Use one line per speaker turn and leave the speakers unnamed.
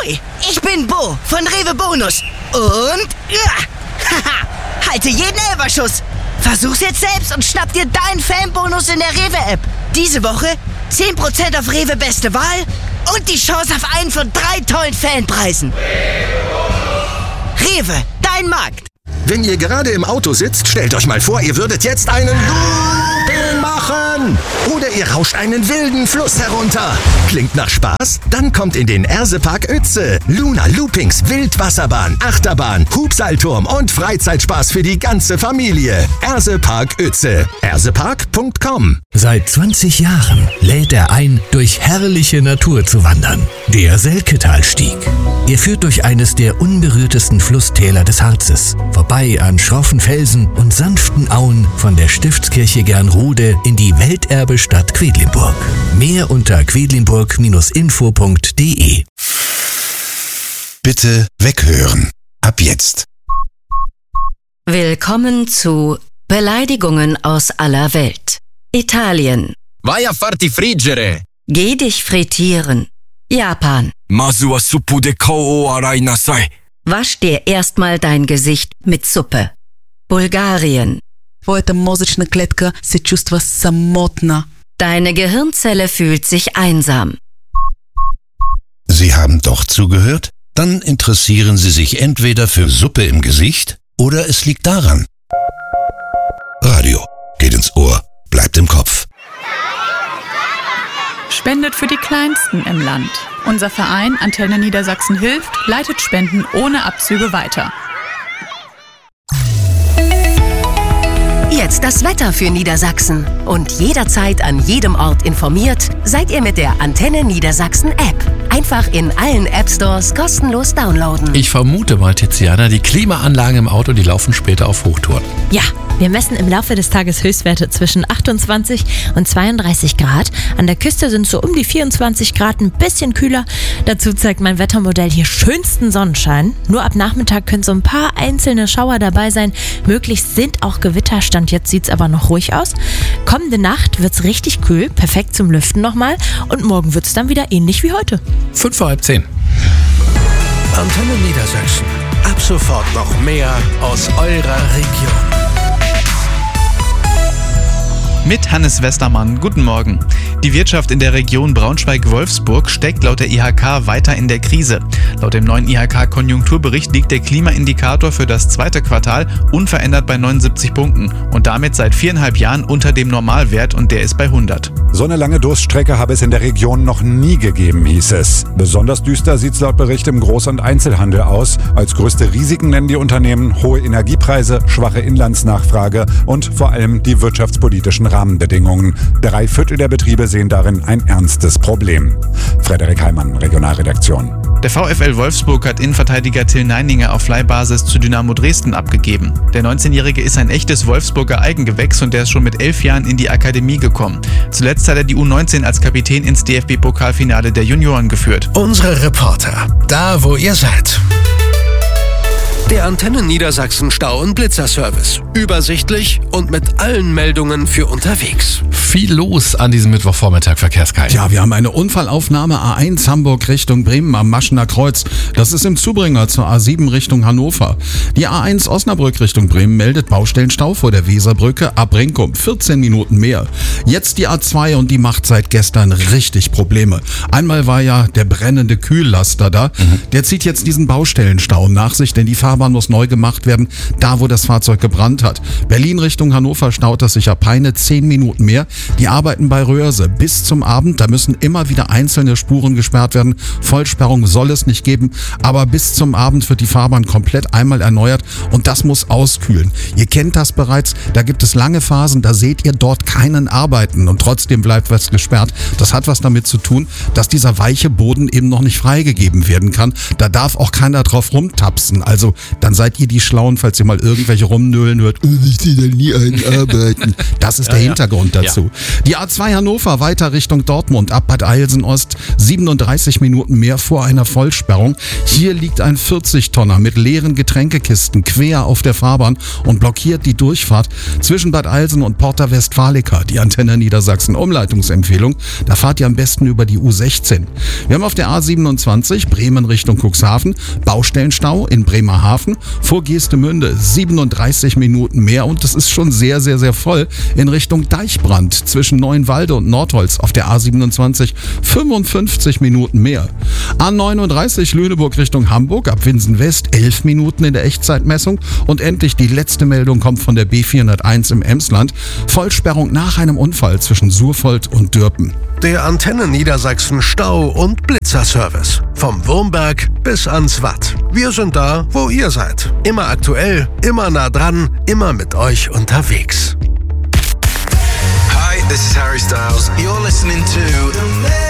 Ahoi, ich bin Bo von Rewe Bonus. Und halte jeden Elferschuss. Versuch's jetzt selbst und schnapp dir deinen Fanbonus in der Rewe-App. Diese Woche 10% auf Rewe Beste Wahl und die Chance auf einen von 3 tollen Fanpreisen. Rewe, dein Markt.
Wenn ihr gerade im Auto sitzt, stellt euch mal vor, ihr würdet jetzt einen Looping machen. Oder ihr rauscht einen wilden Fluss herunter. Klingt nach Spaß? Dann kommt in den Ersepark Uetze. Luna Loopings, Wildwasserbahn, Achterbahn, Hubseilturm und Freizeitspaß für die ganze Familie. Ersepark Uetze. ersepark.com.
Seit 20 Jahren lädt er ein, durch herrliche Natur zu wandern. Der Selketalstieg. Er führt durch eines der unberührtesten Flusstäler des Harzes. Vorbei an schroffen Felsen und sanften Auen von der Stiftskirche Gernrode in die Welterbestadt Quedlinburg. Mehr unter quedlinburg-info.de.
Bitte weghören. Ab jetzt.
Willkommen zu Beleidigungen aus aller Welt. Italien.
Vai a farti friggere.
Geh dich frittieren. Japan.
Masu wa suppu de kou o arai nasai.
Wasch dir erstmal dein Gesicht mit Suppe. Bulgarien.
Твоята мозъчна клетка се чувства самотна.
Deine Gehirnzelle fühlt sich einsam.
Sie haben doch zugehört? Dann interessieren Sie sich entweder für Suppe im Gesicht oder es liegt daran. Radio geht ins Ohr, bleibt im Kopf.
Spendet für die Kleinsten im Land. Unser Verein Antenne Niedersachsen hilft, leitet Spenden ohne Abzüge weiter.
Jetzt das Wetter für Niedersachsen. Und jederzeit an jedem Ort informiert, seid ihr mit der Antenne Niedersachsen App. Einfach in allen App-Stores kostenlos downloaden.
Ich vermute mal, Tiziana, die Klimaanlagen im Auto, die laufen später auf Hochtouren.
Ja, wir messen im Laufe des Tages Höchstwerte zwischen 28 und 32 Grad. An der Küste sind so um die 24 Grad, ein bisschen kühler. Dazu zeigt mein Wettermodell hier schönsten Sonnenschein. Nur ab Nachmittag können so ein paar einzelne Schauer dabei sein. Möglich sind auch Gewitter. Stand jetzt sieht es aber noch ruhig aus. Kommende Nacht wird es richtig kühl, perfekt zum Lüften nochmal. Und morgen wird es dann wieder ähnlich wie heute.
5 vor halb 10.
Antenne Niedersachsen. Ab sofort noch mehr aus eurer Region.
Mit Hannes Westermann. Guten Morgen. Die Wirtschaft in der Region Braunschweig-Wolfsburg steckt laut der IHK weiter in der Krise. Laut dem neuen IHK-Konjunkturbericht liegt der Klimaindikator für das zweite Quartal unverändert bei 79 Punkten und damit seit 4,5 Jahren unter dem Normalwert und der ist bei 100.
So eine lange Durststrecke habe es in der Region noch nie gegeben, hieß es. Besonders düster sieht es laut Bericht im Groß- und Einzelhandel aus. Als größte Risiken nennen die Unternehmen hohe Energiepreise, schwache Inlandsnachfrage und vor allem die wirtschaftspolitischen Rahmenbedingungen. 3/4 der Betriebe sehen darin ein ernstes Problem. Frederik Heimann, Regionalredaktion.
Der VfL Wolfsburg hat Innenverteidiger Till Neininger auf Leihbasis zu Dynamo Dresden abgegeben. Der 19-Jährige ist ein echtes Wolfsburger Eigengewächs und der ist schon mit 11 Jahren in die Akademie gekommen. Zuletzt hat er die U19 als Kapitän ins DFB-Pokalfinale der Junioren geführt.
Unsere Reporter, da wo ihr seid. Der Antenne Niedersachsen Stau- und Blitzerservice. Übersichtlich und mit allen Meldungen für unterwegs.
Viel los an diesem Mittwochvormittag, Verkehrskai.
Ja, wir haben eine Unfallaufnahme A1 Hamburg Richtung Bremen am Maschener Kreuz. Das ist im Zubringer zur A7 Richtung Hannover. Die A1 Osnabrück Richtung Bremen meldet Baustellenstau vor der Weserbrücke ab Brinkum. 14 Minuten mehr. Jetzt die A2 und die macht seit gestern richtig Probleme. Einmal war ja der brennende Kühllaster da. Der zieht jetzt diesen Baustellenstau nach sich, denn die Fahrbahn muss neu gemacht werden, da wo das Fahrzeug gebrannt hat. Berlin Richtung Hannover staut es sich ab Peine 10 Minuten mehr. Die arbeiten bei Röhrse bis zum Abend. Da müssen immer wieder einzelne Spuren gesperrt werden. Vollsperrung soll es nicht geben, aber bis zum Abend wird die Fahrbahn komplett einmal erneuert und das muss auskühlen. Ihr kennt das bereits, da gibt es lange Phasen, da seht ihr dort keinen arbeiten und trotzdem bleibt was gesperrt. Das hat was damit zu tun, dass dieser weiche Boden eben noch nicht freigegeben werden kann. Da darf auch keiner drauf rumtapsen. Also dann seid ihr die Schlauen, falls ihr mal irgendwelche rumnölen hört. Ich sehe da nie einen arbeiten. Das ist der Hintergrund dazu. Die A2 Hannover weiter Richtung Dortmund, ab Bad Eilsen-Ost, 37 Minuten mehr vor einer Vollsperrung. Hier liegt ein 40-Tonner mit leeren Getränkekisten quer auf der Fahrbahn und blockiert die Durchfahrt zwischen Bad Eilsen und Porta Westfalica. Die Antenne Niedersachsen Umleitungsempfehlung, da fahrt ihr am besten über die U16. Wir haben auf der A27 Bremen Richtung Cuxhaven Baustellenstau in Bremerhaven, vor Geestemünde 37 Minuten mehr und es ist schon sehr, sehr, sehr voll in Richtung Deichbrand zwischen Neuenwalde und Nordholz auf der A27 55 Minuten mehr. A39 Lüneburg Richtung Hamburg ab Winsen West 11 Minuten in der Echtzeitmessung und endlich die letzte Meldung kommt von der B401 im Emsland. Vollsperrung nach einem Unfall zwischen Surfold und Dürpen.
Der Antenne Niedersachsen Stau- und Blitzerservice. Vom Wurmberg bis ans Watt. Wir sind da, wo ihr seid. Immer aktuell, immer nah dran, immer mit euch unterwegs.
Hi, this is Harry Styles. You're listening to